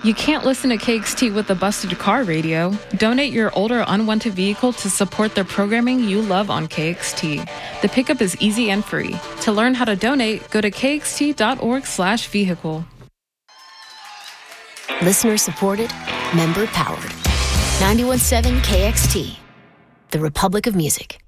You can't listen to KXT with a busted car radio. Donate your old or unwanted vehicle to support the programming you love on KXT. The pickup is easy and free. To learn how to donate, go to kxt.org/vehicle. Listener supported, member powered. 91.7 KXT, the Republic of Music.